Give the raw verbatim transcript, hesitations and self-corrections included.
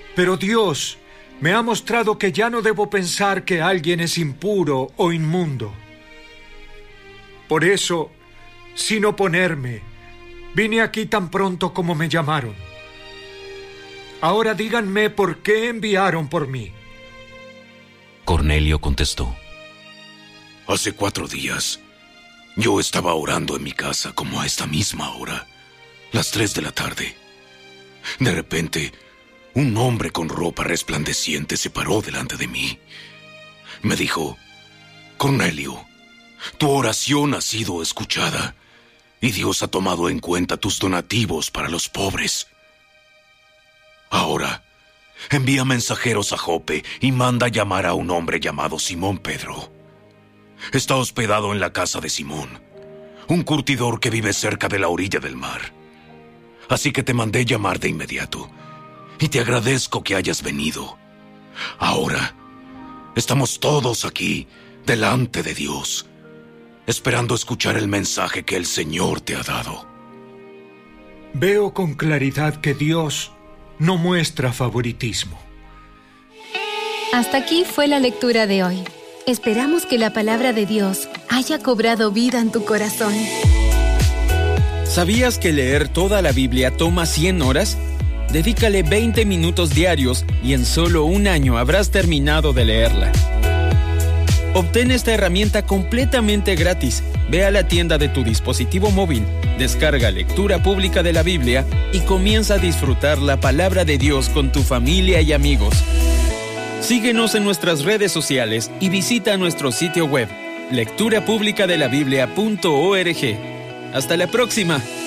Pero Dios me ha mostrado que ya no debo pensar que alguien es impuro o inmundo. Por eso, sin oponerme, vine aquí tan pronto como me llamaron. Ahora díganme por qué enviaron por mí. Cornelio contestó: Hace cuatro días, yo estaba orando en mi casa como a esta misma hora, las tres de la tarde. De repente, un hombre con ropa resplandeciente se paró delante de mí. Me dijo: Cornelio, tu oración ha sido escuchada y Dios ha tomado en cuenta tus donativos para los pobres. Ahora, envía mensajeros a Jope y manda llamar a un hombre llamado Simón Pedro. Está hospedado en la casa de Simón, un curtidor que vive cerca de la orilla del mar. Así que te mandé llamar de inmediato y te agradezco que hayas venido. Ahora, estamos todos aquí, delante de Dios, esperando escuchar el mensaje que el Señor te ha dado. Veo con claridad que Dios no muestra favoritismo. Hasta aquí fue la lectura de hoy. Esperamos que la palabra de Dios haya cobrado vida en tu corazón. ¿Sabías que leer toda la Biblia toma cien horas? Dedícale veinte minutos diarios y en solo un año habrás terminado de leerla. Obtén esta herramienta completamente gratis. Ve a la tienda de tu dispositivo móvil, descarga Lectura Pública de la Biblia y comienza a disfrutar la palabra de Dios con tu familia y amigos. Síguenos en nuestras redes sociales y visita nuestro sitio web, lectura pública de la biblia punto org. ¡Hasta la próxima!